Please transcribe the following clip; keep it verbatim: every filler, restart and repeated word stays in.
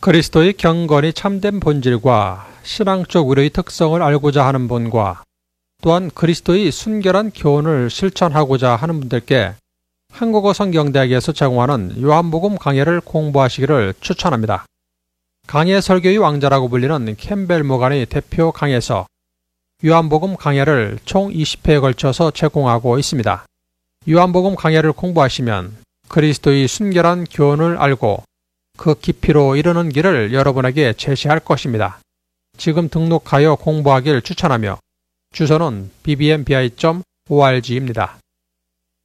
그리스도의 경건이 참된 본질과 신앙적 의료의 특성을 알고자 하는 분과 또한 그리스도의 순결한 교훈을 실천하고자 하는 분들께 한국어 성경대학에서 제공하는 요한복음 강해를 공부하시기를 추천합니다. 강해 설교의 왕자라고 불리는 캠벨 모간의 대표 강해서 요한복음 강해를 총 이십 회에 걸쳐서 제공하고 있습니다. 요한복음 강해를 공부하시면 그리스도의 순결한 교훈을 알고 그 깊이로 이르는 길을 여러분에게 제시할 것입니다. 지금 등록하여 공부하길 추천하며 주소는 비비엠비아이 닷 오알지입니다.